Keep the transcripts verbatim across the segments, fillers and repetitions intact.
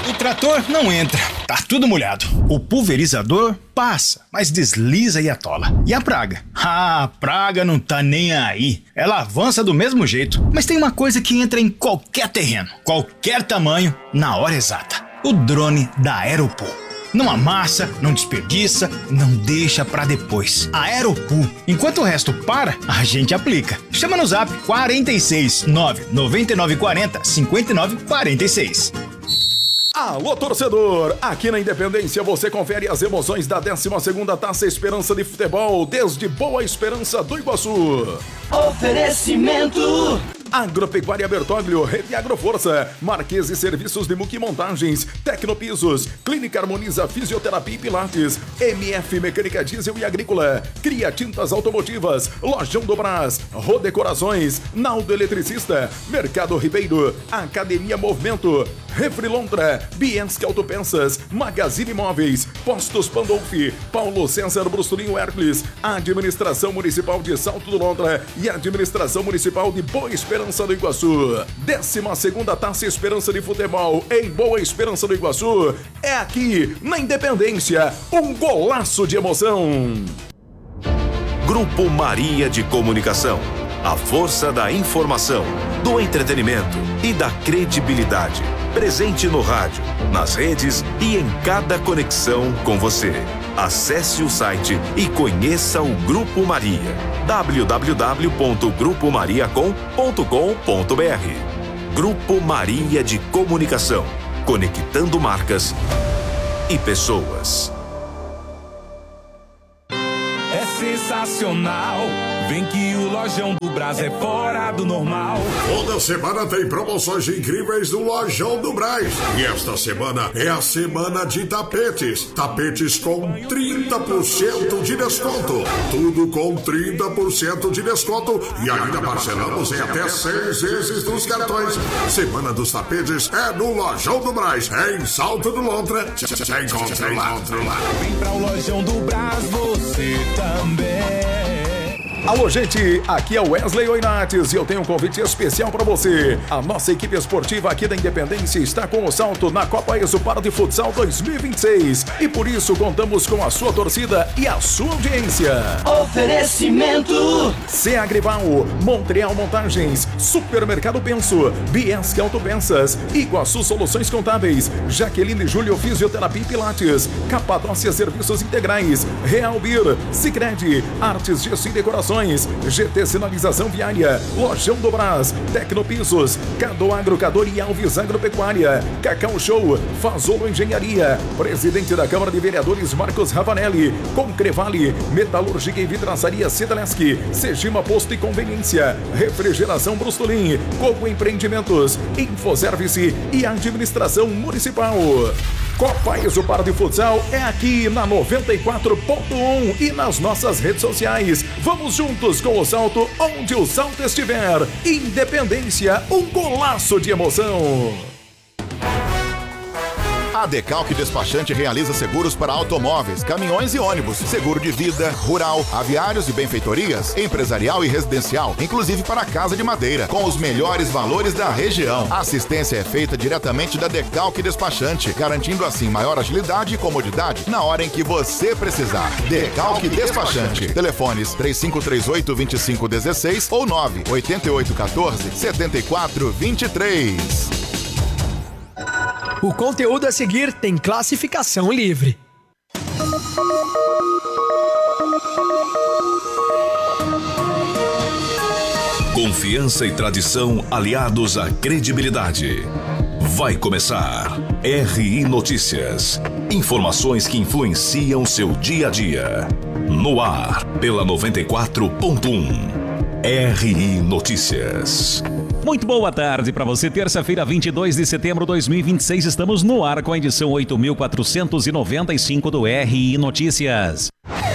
O trator não entra, tá tudo molhado. O pulverizador passa, mas desliza e atola. E a praga? Ah, a praga não tá nem aí. Ela avança do mesmo jeito. Mas tem uma coisa que entra em qualquer terreno, qualquer tamanho, na hora exata. O drone da Aeropool. Não amassa, não desperdiça, não deixa pra depois. Aeropool. Enquanto o resto para, a gente aplica. Chama no zap quarenta e seis, nove nove nove quatro zero, cinco nove quatro seis. Alô, torcedor! Aqui na Independência você confere as emoções da décima segunda Taça Esperança de Futebol desde Boa Esperança do Iguaçu. Oferecimento Agropecuária Bertoglio, Rede Agroforça, Marquese Serviços de Muque Montagens, Tecnopisos, Clínica Harmoniza Fisioterapia e Pilates, M F Mecânica Diesel e Agrícola, Cria Tintas Automotivas, Lojão do Brás, Rodecorações, Naldo Eletricista, Mercado Ribeiro, Academia Movimento, Refrilontra, Bienski Autopeças, Magazine Imóveis, Postos Pandolfi, Paulo César Brusturinho Hércules, Administração Municipal de Salto do Lontra e Administração Municipal de Boa Esperança do Iguaçu. décima segunda Taça Esperança de Futebol em Boa Esperança do Iguaçu é aqui na Independência, um golaço de emoção. Grupo Maria de Comunicação, a força da informação, do entretenimento e da credibilidade. Presente no rádio, nas redes e em cada conexão com você. Acesse o site e conheça o Grupo Maria. w w w ponto grupo maria com ponto com ponto b r. Grupo Maria de Comunicação, conectando marcas e pessoas. É sensacional, vem que o Lojão do Brás é fora do normal. Toda semana tem promoções incríveis do Lojão do Brás. E esta semana é a semana de tapetes. Tapetes com trinta por cento de desconto. Tudo com trinta por cento de desconto. E ainda parcelamos em até seis vezes nos cartões. Semana dos tapetes é no Lojão do Brás. É em Salto do Lontra. Já encontra lá. Vem pra o Lojão do Brás, você também. Alô, gente, aqui é o Wesley Oinates e eu tenho um convite especial para você. A nossa equipe esportiva aqui da Independência está com o salto na Copa Exupar de Futsal dois mil e vinte e seis e por isso contamos com a sua torcida e a sua audiência. Oferecimento C Agrival, Montreal Montagens, Supermercado Penso, Bienski Autopeças, Iguaçu Soluções Contábeis, Jaqueline Júlio Fisioterapia e Pilates, Capadócia Serviços Integrais, Real Beer, Sicredi, Artes Gesso e Decorações, G T Sinalização Viária, Lojão do Brás, Tecnopisos, Cado Agro, Cador e Alves Agropecuária, Cacau Show, Fazolo Engenharia, Presidente da Câmara de Vereadores Marcos Ravanelli, Concrevale, Metalúrgica e Vidraçaria Cedaleski, Sejima Posto e Conveniência, Refrigeração Brustolin, Coco Empreendimentos, Infoservice e Administração Municipal. Copa Exupar de Futsal é aqui na noventa e quatro ponto um e nas nossas redes sociais. Vamos juntos com o salto onde o salto estiver. Independência, um golaço de emoção. A Decalque Despachante realiza seguros para automóveis, caminhões e ônibus, seguro de vida, rural, aviários e benfeitorias, empresarial e residencial, inclusive para casa de madeira, com os melhores valores da região. A assistência é feita diretamente da Decalque Despachante, garantindo assim maior agilidade e comodidade na hora em que você precisar. Decalque Despachante. Telefones três cinco três oito, dois cinco um seis ou nove oito oito um quatro, sete quatro dois três. O conteúdo a seguir tem classificação livre. Confiança e tradição aliados à credibilidade. Vai começar R I Notícias. Informações que influenciam seu dia a dia. No ar, pela noventa e quatro ponto um. R I Notícias. Muito boa tarde para você, terça-feira, vinte e dois de setembro de dois mil e vinte e seis. Estamos no ar com a edição oito mil quatrocentos e noventa e cinco do R I Notícias.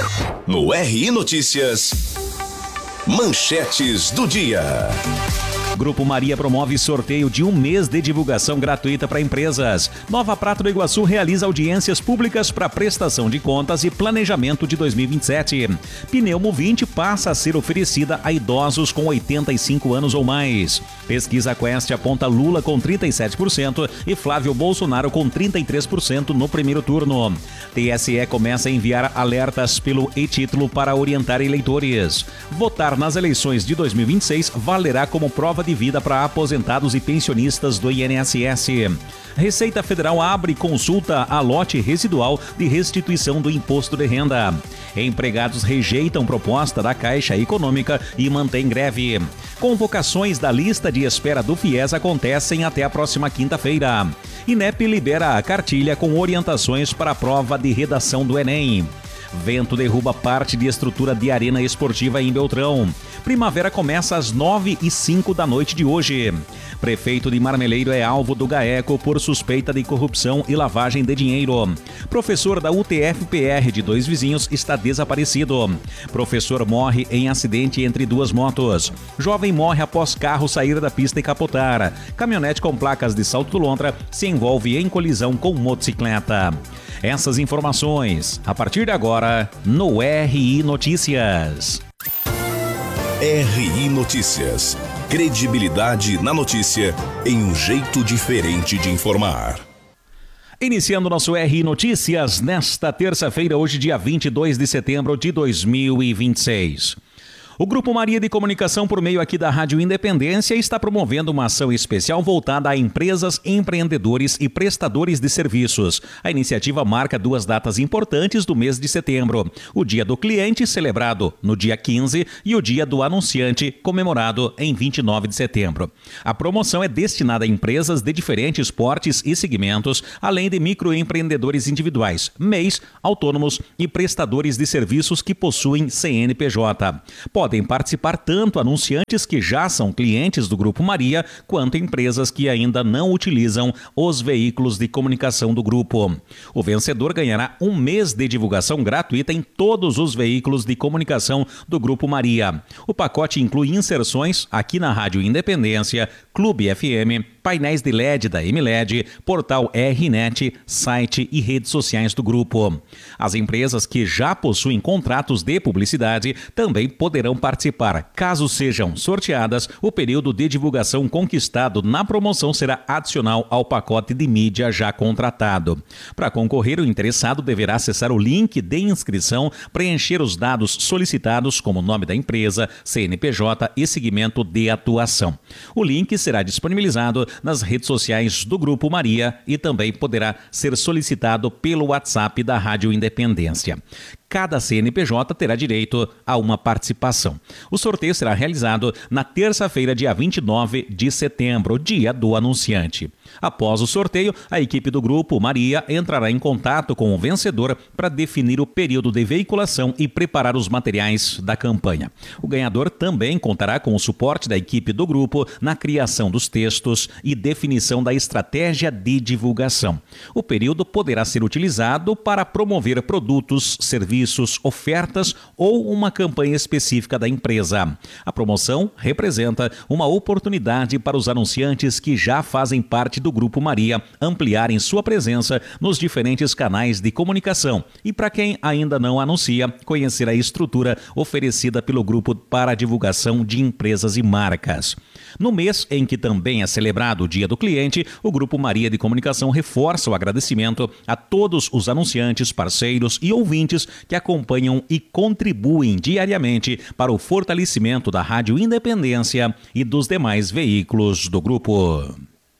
No R I Notícias, manchetes do dia. Grupo Maria promove sorteio de um mês de divulgação gratuita para empresas. Nova Prata do Iguaçu realiza audiências públicas para prestação de contas e planejamento de dois mil e vinte e sete. Pneumo vinte passa a ser oferecida a idosos com oitenta e cinco anos ou mais. Pesquisa Quest aponta Lula com trinta e sete por cento e Flávio Bolsonaro com trinta e três por cento no primeiro turno. T S E começa a enviar alertas pelo e-título para orientar eleitores. Votar nas eleições de dois mil e vinte e seis valerá como prova de vida para aposentados e pensionistas do I N S S. Receita Federal abre consulta a lote residual de restituição do imposto de renda. Empregados rejeitam proposta da Caixa Econômica e mantém greve. Convocações da lista de espera do FIES acontecem até a próxima quinta-feira. INEP libera a cartilha com orientações para a prova de redação do Enem. Vento derruba parte de estrutura de arena esportiva em Beltrão. Primavera começa às nove e cinco da noite de hoje. Prefeito de Marmeleiro é alvo do GAECO por suspeita de corrupção e lavagem de dinheiro. Professor da U T F P R de Dois Vizinhos está desaparecido. Professor morre em acidente entre duas motos. Jovem morre após carro sair da pista e capotar. Caminhonete com placas de Salto Lontra se envolve em colisão com motocicleta. Essas informações, a partir de agora, no R I Notícias. R I Notícias. Credibilidade na notícia em um jeito diferente de informar. Iniciando nosso R I Notícias nesta terça-feira, hoje dia vinte e dois de setembro de dois mil e vinte e seis. O Grupo Maria de Comunicação, por meio aqui da Rádio Independência, está promovendo uma ação especial voltada a empresas, empreendedores e prestadores de serviços. A iniciativa marca duas datas importantes do mês de setembro: o Dia do Cliente, celebrado no dia quinze, e o Dia do Anunciante, comemorado em vinte e nove de setembro. A promoção é destinada a empresas de diferentes portes e segmentos, além de microempreendedores individuais, M E Is, autônomos e prestadores de serviços que possuem C N P J. Podem participar tanto anunciantes que já são clientes do Grupo Maria, quanto empresas que ainda não utilizam os veículos de comunicação do grupo. O vencedor ganhará um mês de divulgação gratuita em todos os veículos de comunicação do Grupo Maria. O pacote inclui inserções aqui na Rádio Independência, Clube F M, painéis de L E D da M L E D, portal R Net, site e redes sociais do grupo. As empresas que já possuem contratos de publicidade também poderão participar. Caso sejam sorteadas, o período de divulgação conquistado na promoção será adicional ao pacote de mídia já contratado. Para concorrer, o interessado deverá acessar o link de inscrição, preencher os dados solicitados, como nome da empresa, C N P J e segmento de atuação. O link será disponibilizado nas redes sociais do Grupo Maria e também poderá ser solicitado pelo WhatsApp da Rádio Independência. Cada C N P J terá direito a uma participação. O sorteio será realizado na terça-feira, dia vinte e nove de setembro, dia do anunciante. Após o sorteio, a equipe do Grupo Maria entrará em contato com o vencedor para definir o período de veiculação e preparar os materiais da campanha. O ganhador também contará com o suporte da equipe do grupo na criação dos textos e definição da estratégia de divulgação. O período poderá ser utilizado para promover produtos, serviços, ofertas ou uma campanha específica da empresa. A promoção representa uma oportunidade para os anunciantes que já fazem parte do Grupo Maria ampliarem sua presença nos diferentes canais de comunicação e, para quem ainda não anuncia, conhecer a estrutura oferecida pelo grupo para a divulgação de empresas e marcas. No mês em que também é celebrado o Dia do Cliente, o Grupo Maria de Comunicação reforça o agradecimento a todos os anunciantes, parceiros e ouvintes que acompanham e contribuem diariamente para o fortalecimento da Rádio Independência e dos demais veículos do grupo.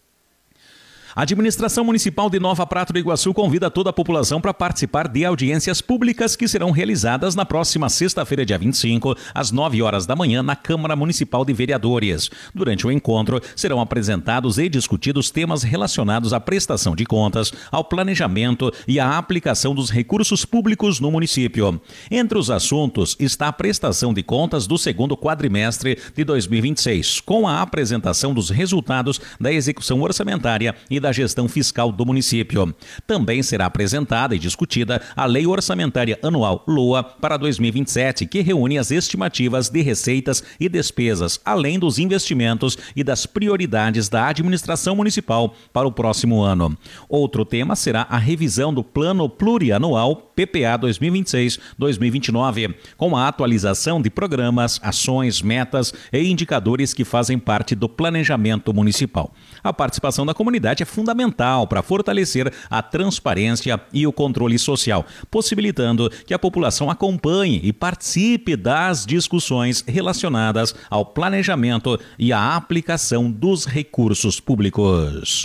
A Administração Municipal de Nova Prata do Iguaçu convida toda a população para participar de audiências públicas que serão realizadas na próxima sexta-feira, dia vinte e cinco, às nove horas da manhã, na Câmara Municipal de Vereadores. Durante o encontro, serão apresentados e discutidos temas relacionados à prestação de contas, ao planejamento e à aplicação dos recursos públicos no município. Entre os assuntos está a prestação de contas do segundo quadrimestre de dois mil e vinte e seis, com a apresentação dos resultados da execução orçamentária e da da gestão fiscal do município. Também será apresentada e discutida a Lei Orçamentária Anual (LOA) para dois mil e vinte e sete, que reúne as estimativas de receitas e despesas, além dos investimentos e das prioridades da administração municipal para o próximo ano. Outro tema será a revisão do Plano Plurianual P P A dois mil e vinte e seis a dois mil e vinte e nove, com a atualização de programas, ações, metas e indicadores que fazem parte do planejamento municipal. A participação da comunidade é fundamental para fortalecer a transparência e o controle social, possibilitando que a população acompanhe e participe das discussões relacionadas ao planejamento e à aplicação dos recursos públicos.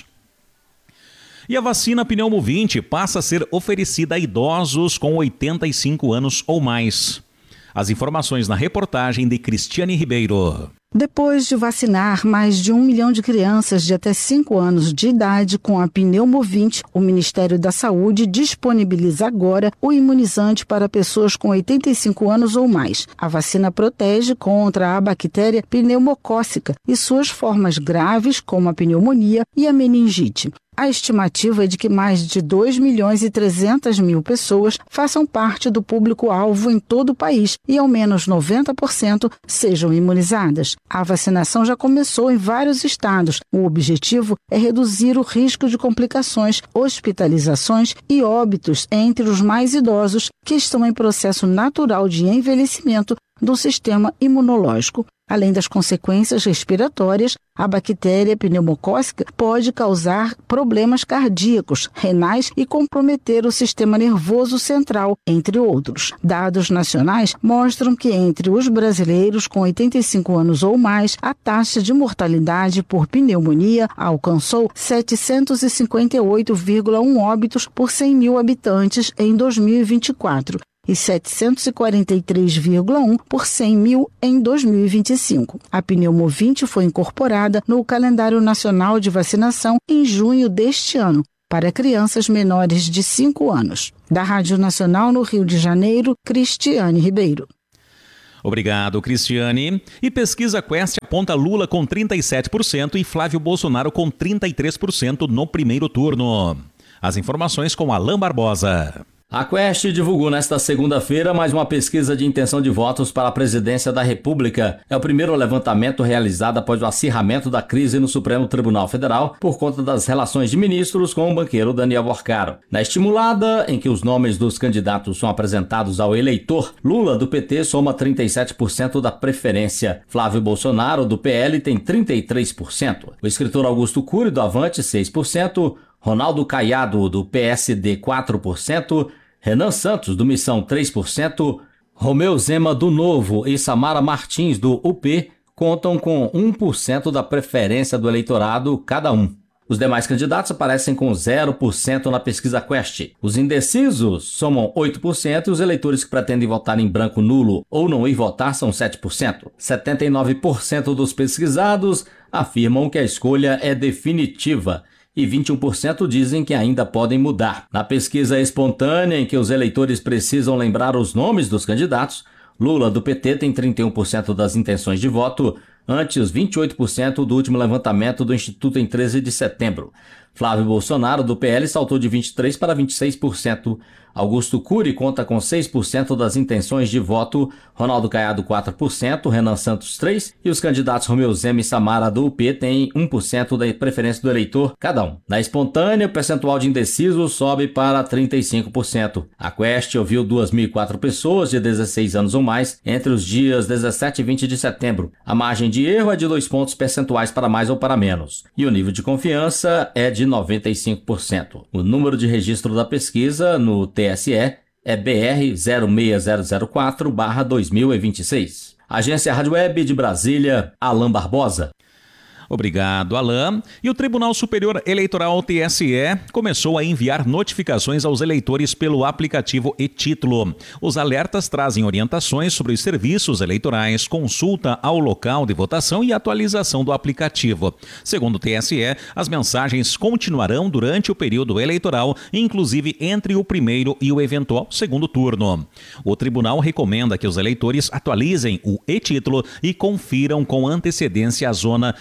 E a vacina Pneumovinte passa a ser oferecida a idosos com oitenta e cinco anos ou mais. As informações na reportagem de Cristiane Ribeiro. Depois de vacinar mais de um milhão de crianças de até cinco anos de idade com a Pneumovinte, o Ministério da Saúde disponibiliza agora o imunizante para pessoas com oitenta e cinco anos ou mais. A vacina protege contra a bactéria pneumocócica e suas formas graves, como a pneumonia e a meningite. A estimativa é de que mais de dois milhões e trezentas mil pessoas façam parte do público-alvo em todo o país e ao menos noventa por cento sejam imunizadas. A vacinação já começou em vários estados. O objetivo é reduzir o risco de complicações, hospitalizações e óbitos entre os mais idosos que estão em processo natural de envelhecimento do sistema imunológico. Além das consequências respiratórias, a bactéria pneumocócica pode causar problemas cardíacos, renais e comprometer o sistema nervoso central, entre outros. Dados nacionais mostram que entre os brasileiros com oitenta e cinco anos ou mais, a taxa de mortalidade por pneumonia alcançou setecentos e cinquenta e oito vírgula um óbitos por cem mil habitantes em dois mil e vinte e quatro. E setecentos e quarenta e três vírgula um por cem mil em dois mil e vinte e cinco. A Pneumovinte foi incorporada no calendário nacional de vacinação em junho deste ano, para crianças menores de cinco anos. Da Rádio Nacional no Rio de Janeiro, Cristiane Ribeiro. Obrigado, Cristiane. E pesquisa Quest aponta Lula com trinta e sete por cento e Flávio Bolsonaro com trinta e três por cento no primeiro turno. As informações com Alain Barbosa. A Quest divulgou nesta segunda-feira mais uma pesquisa de intenção de votos para a presidência da República. É o primeiro levantamento realizado após o acirramento da crise no Supremo Tribunal Federal por conta das relações de ministros com o banqueiro Daniel Borcaro. Na estimulada, em que os nomes dos candidatos são apresentados ao eleitor, Lula, do P T, soma trinta e sete por cento da preferência. Flávio Bolsonaro, do P L, tem trinta e três por cento. O escritor Augusto Cury, do Avante, seis por cento. Ronaldo Caiado, do P S D, quatro por cento. Renan Santos, do Missão, três por cento, Romeu Zema, do Novo, e Samara Martins, do U P, contam com um por cento da preferência do eleitorado cada um. Os demais candidatos aparecem com zero por cento na pesquisa Quest. Os indecisos somam oito por cento e os eleitores que pretendem votar em branco nulo ou não ir votar são sete por cento. setenta e nove por cento dos pesquisados afirmam que a escolha é definitiva e vinte e um por cento dizem que ainda podem mudar. Na pesquisa espontânea, em que os eleitores precisam lembrar os nomes dos candidatos, Lula, do P T, tem trinta e um por cento das intenções de voto, antes vinte e oito por cento do último levantamento do Instituto em treze de setembro. Flávio Bolsonaro, do P L, saltou de vinte e três por cento para vinte e seis por cento. Augusto Cury conta com seis por cento das intenções de voto, Ronaldo Caiado quatro por cento, Renan Santos três por cento e os candidatos Romeu Zema e Samara, do U P, têm um por cento da preferência do eleitor cada um. Na espontânea, o percentual de indecisos sobe para trinta e cinco por cento. A Quest ouviu duas mil e quatro pessoas de dezesseis anos ou mais entre os dias dezessete e vinte de setembro. A margem de erro é de dois pontos percentuais para mais ou para menos. E o nível de confiança é de noventa e cinco por cento. O número de registro da pesquisa no T S E é B R zero seis zero zero quatro barra dois mil e vinte e seis. Agência Rádio Web de Brasília, Alain Barbosa. Obrigado, Alain. E o Tribunal Superior Eleitoral, T S E, começou a enviar notificações aos eleitores pelo aplicativo e-Título. Os alertas trazem orientações sobre os serviços eleitorais, consulta ao local de votação e atualização do aplicativo. Segundo o T S E, as mensagens continuarão durante o período eleitoral, inclusive entre o primeiro e o eventual segundo turno. O tribunal recomenda que os eleitores atualizem o e-Título e confiram com antecedência a zona e a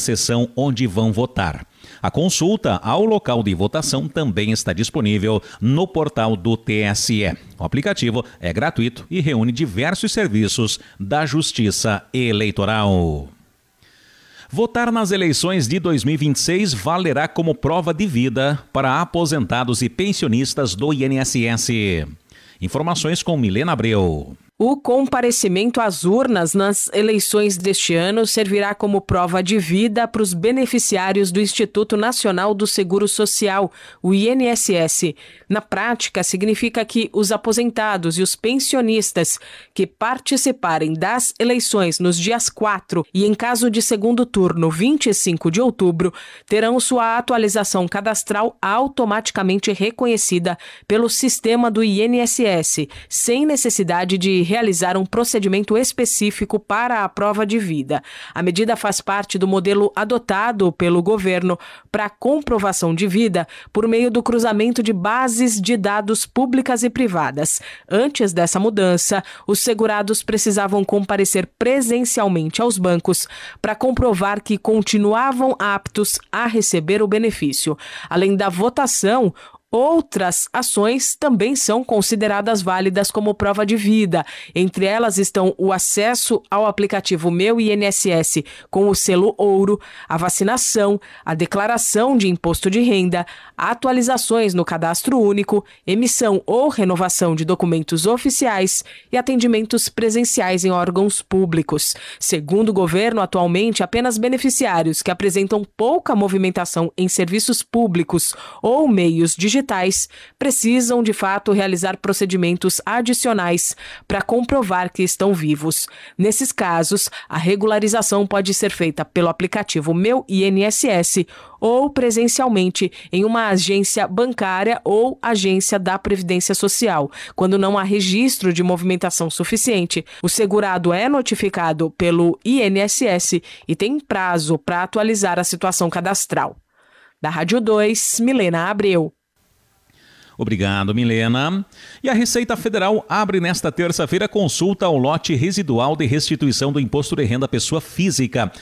seção onde vão votar. A consulta ao local de votação também está disponível no portal do T S E. O aplicativo é gratuito e reúne diversos serviços da Justiça Eleitoral. Votar nas eleições de dois mil e vinte e seis valerá como prova de vida para aposentados e pensionistas do I N S S. Informações com Milena Abreu. O comparecimento às urnas nas eleições deste ano servirá como prova de vida para os beneficiários do Instituto Nacional do Seguro Social, o I N S S. Na prática, significa que os aposentados e os pensionistas que participarem das eleições nos dias quatro e, em caso de segundo turno, vinte e cinco de outubro, terão sua atualização cadastral automaticamente reconhecida pelo sistema do I N S S, sem necessidade de realizar um procedimento específico para a prova de vida. A medida faz parte do modelo adotado pelo governo para comprovação de vida por meio do cruzamento de bases de dados públicas e privadas. Antes dessa mudança, os segurados precisavam comparecer presencialmente aos bancos para comprovar que continuavam aptos a receber o benefício. Além da votação, outras ações também são consideradas válidas como prova de vida. Entre elas estão o acesso ao aplicativo Meu I N S S com o selo ouro, a vacinação, a declaração de imposto de renda, atualizações no cadastro único, emissão ou renovação de documentos oficiais e atendimentos presenciais em órgãos públicos. Segundo o governo, atualmente, apenas beneficiários que apresentam pouca movimentação em serviços públicos ou meios digitais digitais precisam, de fato, realizar procedimentos adicionais para comprovar que estão vivos. Nesses casos, a regularização pode ser feita pelo aplicativo Meu I N S S ou presencialmente em uma agência bancária ou agência da Previdência Social. Quando não há registro de movimentação suficiente, o segurado é notificado pelo I N S S e tem prazo para atualizar a situação cadastral. Da Rádio dois, Milena Abreu. Obrigado, Milena. E a Receita Federal abre nesta terça-feira consulta ao lote residual de restituição do Imposto de Renda à Pessoa Física